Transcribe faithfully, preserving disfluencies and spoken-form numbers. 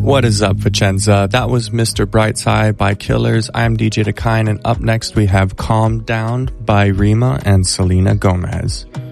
What is up, Vicenza? That was Mister Brightside by Killers. I'm D J Dakine, and up next we have Calm Down by Rima and Selena Gomez.